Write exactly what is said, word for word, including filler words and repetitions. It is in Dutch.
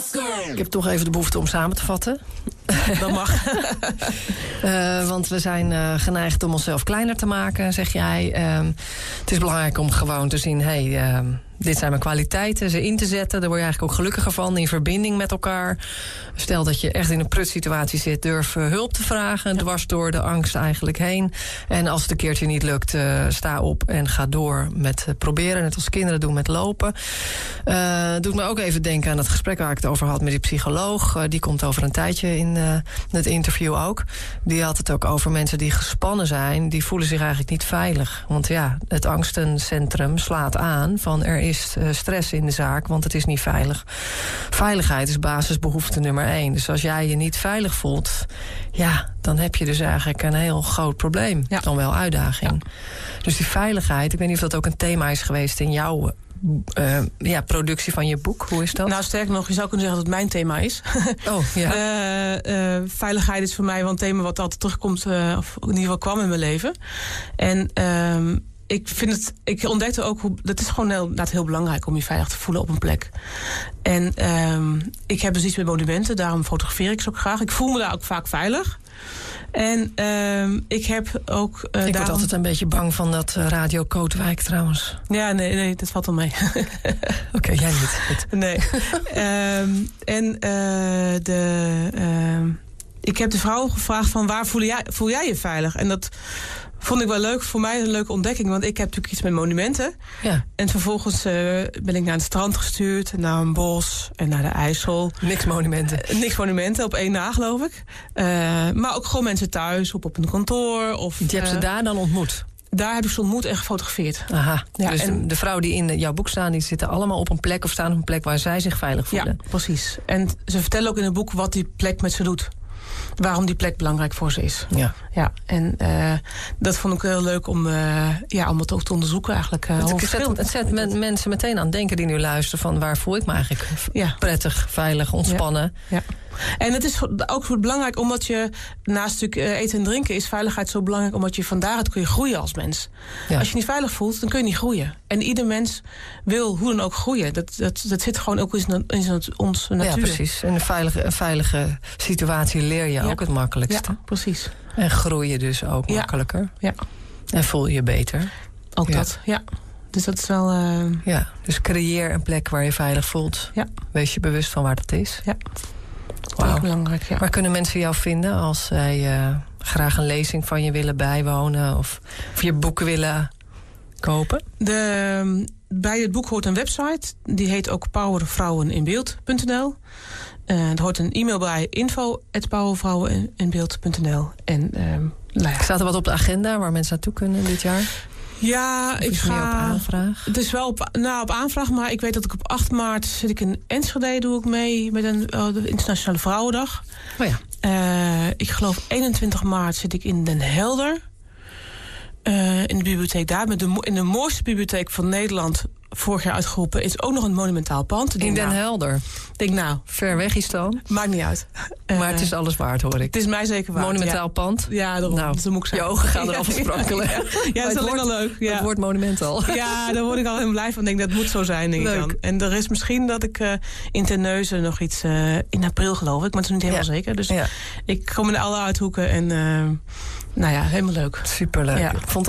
Ik heb toch even de behoefte om samen te vatten. Dat mag. uh, want we zijn uh, geneigd om onszelf kleiner te maken, zeg jij. Uh, het is belangrijk om gewoon te zien... Hey, uh, dit zijn mijn kwaliteiten, ze in te zetten. Daar word je eigenlijk ook gelukkiger van, in verbinding met elkaar. Stel dat je echt in een prutsituatie zit, durf uh, hulp te vragen. Ja. Dwars door de angst eigenlijk heen. En als het een keertje niet lukt, uh, sta op en ga door met uh, proberen. Net als kinderen doen met lopen. Uh, doet me ook even denken aan het gesprek waar ik het over had met die psycholoog. Uh, die komt over een tijdje in uh, het interview ook. Die had het ook over mensen die gespannen zijn. Die voelen zich eigenlijk niet veilig. Want ja, het angstencentrum slaat aan van er is uh, stress in de zaak, want het is niet veilig. Veiligheid is basisbehoefte nummer één. Dus als jij je niet veilig voelt, ja, dan heb je dus eigenlijk een heel groot probleem. Ja. Dan wel uitdaging. Ja. Dus die veiligheid, ik weet niet of dat ook een thema is geweest in jouw Uh, ja, productie van je boek. Hoe is dat? Nou, sterker nog, je zou kunnen zeggen dat het mijn thema is. Oh, ja. uh, uh, veiligheid is voor mij wel een thema wat altijd terugkomt, uh, of in ieder geval kwam in mijn leven. En uh, ik vind het, ik ontdekte ook hoe, dat is gewoon heel, heel belangrijk om je veilig te voelen op een plek. En uh, ik heb dus iets met monumenten, daarom fotografeer ik ze ook graag. Ik voel me daar ook vaak veilig. En uh, ik heb ook... Uh, ik daarom... word altijd een beetje bang van dat uh, Radio Kootwijk trouwens. Ja, nee, nee, dat valt wel mee. Oké, okay, jij niet. Goed. Nee. um, en uh, de, uh, ik heb de vrouw gevraagd van waar voel jij, voel jij je veilig? En dat vond ik wel leuk, voor mij een leuke ontdekking. Want ik heb natuurlijk iets met monumenten. Ja. En vervolgens uh, ben ik naar het strand gestuurd, naar een bos en naar de IJssel. Niks monumenten. Uh, niks monumenten, op één na geloof ik. Uh, maar ook gewoon mensen thuis, op, op een kantoor. Of, je hebt uh, ze daar dan ontmoet? Daar heb ik ze ontmoet en gefotografeerd. Aha, ja, dus en de vrouwen die in jouw boek staan, die zitten allemaal op een plek of staan op een plek waar zij zich veilig voelen. Ja, precies. En ze vertellen ook in het boek wat die plek met ze doet. Waarom die plek belangrijk voor ze is. Ja. Ja, en uh, dat vond ik heel leuk om, uh, ja, om het ook te onderzoeken eigenlijk. Uh, het, zet, het zet men, mensen meteen aan het denken die nu luisteren van waar voel ik me eigenlijk ja. prettig, veilig, ontspannen. Ja. Ja. En het is ook belangrijk omdat je naast natuurlijk eten en drinken is veiligheid zo belangrijk omdat je van daaruit kun je groeien als mens. Ja. Als je niet veilig voelt, dan kun je niet groeien. En ieder mens wil hoe dan ook groeien. Dat, dat, dat zit gewoon ook in, in onze natuur. Ja, precies. In een veilige, een veilige situatie leer je ja. ook het makkelijkste. Ja, precies. En groei je dus ook ja. makkelijker. Ja. En voel je je beter. Ook ja. dat, ja. Dus dat is wel... Uh... Ja, dus creëer een plek waar je veilig voelt. Ja. Wees je bewust van waar dat is. Ja. Wow. Heel belangrijk, ja. Waar kunnen mensen jou vinden als zij uh, graag een lezing van je willen bijwonen of, of je boek willen kopen? De, bij het boek hoort een website. Die heet ook powervrouweninbeeld punt n l. Uh, er hoort een e-mail bij info at powervrouweninbeeld punt n l. En uh, nou ja. Staat er wat op de agenda waar mensen naartoe kunnen dit jaar? Ja, of ik is ga... meer op aanvraag? Het is wel op, nou, op aanvraag, maar ik weet dat ik op acht maart zit ik in Enschede, doe ik mee met een, uh, de Internationale Vrouwendag. Oh ja. Uh, ik geloof eenentwintig maart zit ik in Den Helder. Uh, in de bibliotheek daar, met de, in de mooiste bibliotheek van Nederland, vorig jaar uitgeroepen, is ook nog een monumentaal pand. In Den nou, Helder? Denk nou. Ver weg is dan? Maakt niet uit. Uh, maar het is alles waard, hoor ik. Het is mij zeker waard. Monumentaal ja. pand? Ja, daarom. Nou, dat moet ik je ogen gaan eraf ja, sprankelen. Ja, ja. ja dat is alleen al leuk. Ja. Het woord monumental. Ja, daar word ik al helemaal blij van. Ik denk, dat moet zo zijn, denk leuk. ik dan. En er is misschien dat ik uh, in Terneuzen nog iets... Uh, in april, geloof ik, maar het is niet helemaal ja. zeker. Dus ja. ik kom in alle uithoeken en... Uh, nou ja, helemaal leuk. Superleuk. Ja. Ik vond